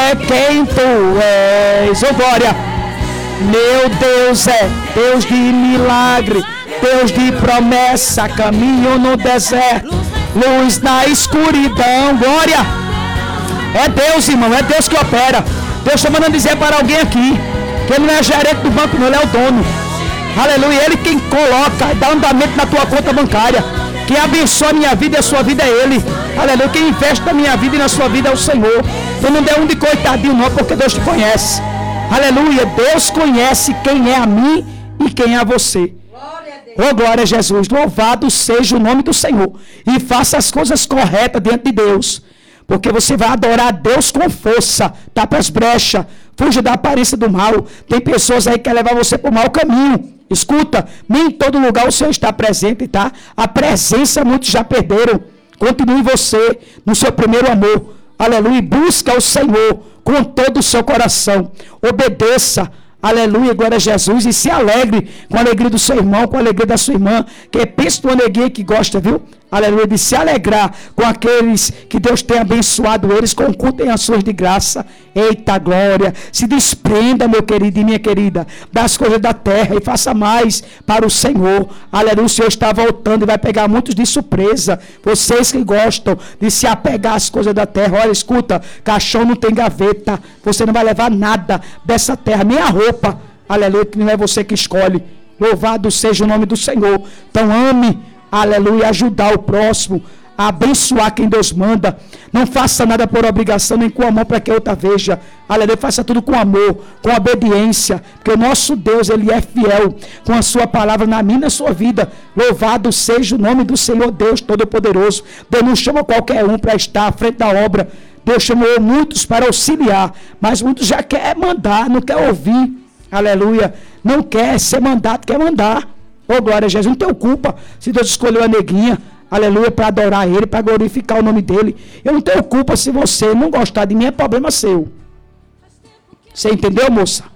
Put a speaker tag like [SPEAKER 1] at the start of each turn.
[SPEAKER 1] é quem tu és. Oh, glória. Meu Deus é Deus de milagre, Deus de promessa, caminho no deserto, luz na escuridão. Glória. É Deus, irmão, é Deus que opera. Deus está mandando dizer para alguém aqui que Ele não é gerente do banco, não, Ele é o dono. Aleluia. Ele quem coloca, dá andamento na tua conta bancária. Quem abençoa a minha vida e a sua vida é Ele. Aleluia. Quem investe na minha vida e na sua vida é o Senhor. Tu não dê um de coitadinho não, porque Deus te conhece. Aleluia. Deus conhece quem é a mim e quem é a você. Oh, glória a Jesus. Louvado seja o nome do Senhor. E faça as coisas corretas diante de Deus. Porque você vai adorar a Deus com força. Tapa as brechas. Fuja da aparência do mal. Tem pessoas aí que querem levar você para o mau caminho. Escuta, nem em todo lugar o Senhor está presente, tá? A presença muitos já perderam. Continue você no seu primeiro amor. Aleluia. Busca o Senhor com todo o seu coração. Obedeça. Aleluia, glória a Jesus. E se alegre com a alegria do seu irmão, com a alegria da sua irmã. Que pensa numa alegria que gosta, viu? Aleluia, de se alegrar com aqueles que Deus tem abençoado eles, com culto em ações de graça. Eita glória. Se desprenda, meu querido e minha querida, das coisas da terra e faça mais para o Senhor. Aleluia, o Senhor está voltando e vai pegar muitos de surpresa. Vocês que gostam de se apegar às coisas da terra, olha, escuta, caixão não tem gaveta. Você não vai levar nada dessa terra, nem a roupa. Aleluia, que não é você que escolhe. Louvado seja o nome do Senhor. Então ame, aleluia, ajudar o próximo, a abençoar quem Deus manda. Não faça nada por obrigação, nem com amor para que outra veja. Aleluia, faça tudo com amor, com obediência, porque o nosso Deus, Ele é fiel com a sua palavra na minha e na sua vida. Louvado seja o nome do Senhor Deus Todo-Poderoso. Deus não chama qualquer um para estar à frente da obra. Deus chamou muitos para auxiliar, mas muitos já quer mandar, não quer ouvir. Aleluia, não quer ser mandado, quer mandar. Oh, glória a Jesus, não tem culpa se Deus escolheu a neguinha, aleluia, para adorar Ele, para glorificar o nome dEle. Eu não tenho culpa se você não gostar de mim, é problema seu. Você entendeu, moça?